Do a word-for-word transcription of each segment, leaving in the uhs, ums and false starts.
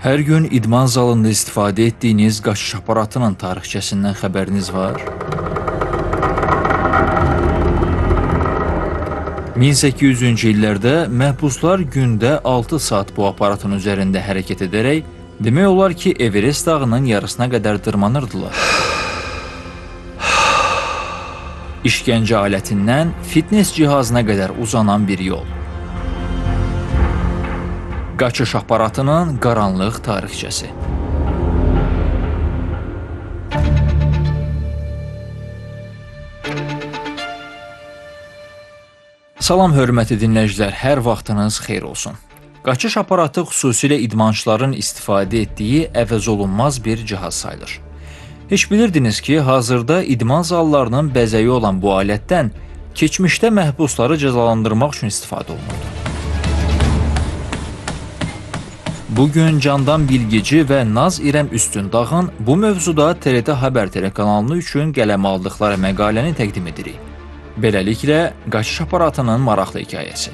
Hər gün idman zalında istifadə etdiyiniz qaçış aparatının tarixçəsindən xəbəriniz var? min səkkiz yüzüncü illərdə məhbuslar gündə altı saat bu aparatın üzərində hərəkət edərək, demək olar ki, Everest dağının yarısına qədər dırmanırdılar. İşgəncə alətindən fitness cihazına qədər uzanan bir yol. Qaçış aparatının qaranlıq tarixçəsi. Salam hörmətli dinləyicilər, hər vaxtınız xeyir olsun. Qaçış aparatı xüsusilə idmançıların istifadə etdiyi əvəzolunmaz bir cihaz sayılır. Heç bilirdiniz ki, hazırda idman zallarının bəzəyi olan bu alətdən keçmişdə məhbusları cəzalandırmaq üçün istifadə olunurdu. Bugün Candan Bilgici və Naz İrəm Üstündağın bu mövzuda T R T Xəbər telekanalı üçün qələm aldıqları məqaləni təqdim edirik. Beləliklə, qaçış aparatının maraqlı hekayəsi.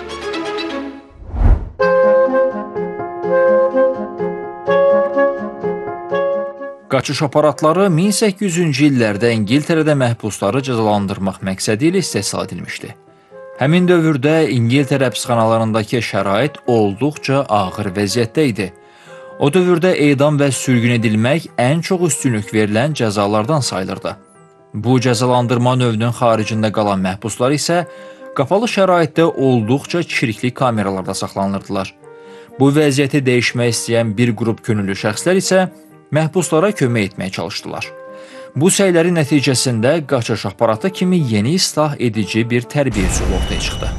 Qaçış aparatları min səkkiz yüzüncü illərdə İngiltərədə məhbusları cəzalandırmaq məqsədi ilə istehsal edilmişdi. Həmin dövrdə İngiltərə həbsxanalarındakı şərait olduqca ağır vəziyyətdə idi. O dövrdə edam və sürgün edilmək ən çox üstünlük verilən cəzalardan sayılırdı. Bu cəzalandırma növünün xaricində qalan məhbuslar isə qapalı şəraitdə olduqca çirkli kameralarda saxlanılırdılar. Bu vəziyyəti dəyişmək istəyən bir qrup könüllü şəxslər isə məhbuslara kömək etməyə çalışdılar. Bu səylərin nəticəsində qaçış aparatı kimi yeni islah edici bir tərbiyə üsulu ortaya çıxdı.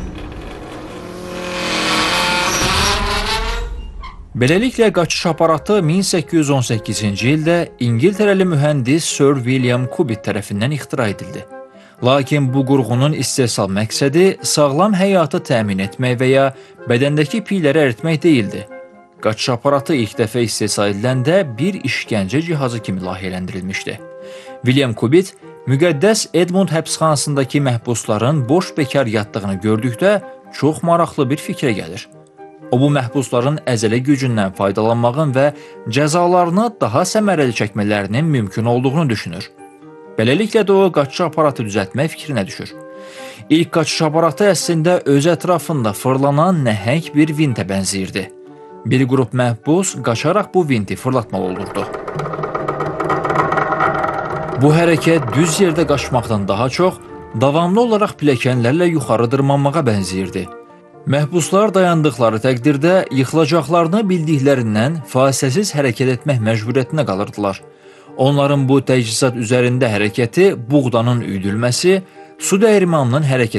Beləliklə, qaçış aparatı min səkkiz yüz on səkkizinci ildə İngiltərəli mühəndis Sir William Cubitt tərəfindən ixtira edildi. Lakin bu qurğunun istehsal məqsədi sağlam həyatı təmin etmək və ya bədəndəki piyləri əritmək deyildi. Qaçış aparatı ilk dəfə istehsal ediləndə bir işgəncə cihazı kimi layihələndirilmişdi. William Cubitt müqəddəs Edmund həbsxanasındakı məhbusların boş bekar yatdığını gördükdə çox maraqlı bir fikrə gəlir. O, bu məhbusların əzələ gücündən faydalanmağın və cəzalarını daha səmərəli çəkmələrinin mümkün olduğunu düşünür. Beləliklə də o, qaçış aparatı düzəltmək fikrinə düşür. İlk qaçış aparatı əslində öz ətrafında fırlanan nəhəng bir vintə bənzəyirdi. Bir qrup məhbus qaçaraq bu vinti fırlatmalı olurdu. Bu hərəkət düz yerdə qaçmaqdan daha çox, davamlı olaraq pilləkənlərlə yuxarı dırmanmağa bənzəyirdi. Məhbuslar dayandıqları təqdirdə yıxılacaqlarını bildiklərindən fasiləsiz hərəkət etmək məcburiyyətinə qalırdılar. Onların bu təchizat üzərində hərəkəti buğdanın üyüdülməsi, su dəyirmanının hərəkəti